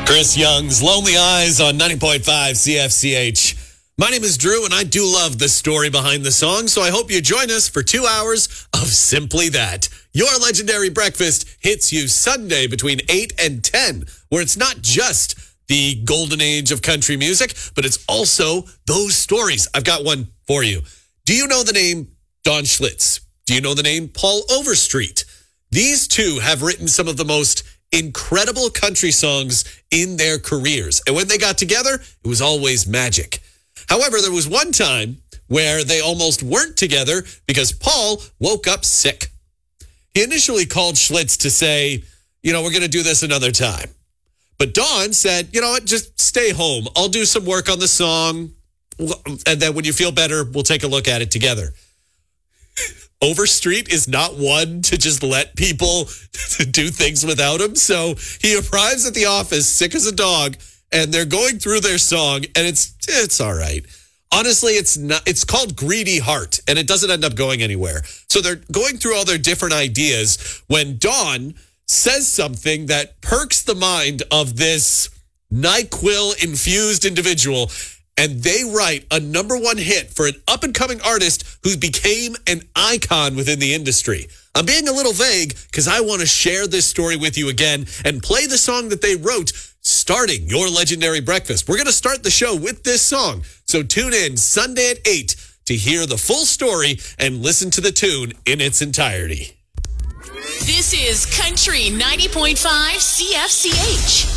Chris Young's Lonely Eyes on 90.5 CFCH. My name is Drew, and I do love the story behind the song, so I hope you join us for 2 hours of Simply That. Your legendary breakfast hits you Sunday between 8 and 10, where it's not just the golden age of country music, but it's also those stories. I've got one for you. Do you know the name Don Schlitz? Do you know the name Paul Overstreet? These two have written some of the most incredible country songs in their careers. And when they got together, it was always magic. However, there was one time where they almost weren't together because Paul woke up sick. He initially called Schlitz to say, we're going to do this another time. But Don said, you know what, just stay home. I'll do some work on the song. And then when you feel better, we'll take a look at it together. Overstreet is not one to just let people do things without him. So he arrives at the office sick as a dog, and they're going through their song, and it's all right. Honestly, it's called Greedy Heart, and it doesn't end up going anywhere. So they're going through all their different ideas when Don says something that perks the mind of this NyQuil-infused individual, and they write a #1 hit for an up-and-coming artist who became an icon within the industry. I'm being a little vague because I want to share this story with you again and play the song that they wrote starting your legendary breakfast. We're going to start the show with this song, so tune in Sunday at 8 to hear the full story and listen to the tune in its entirety. This is Country 90.5 CFCH.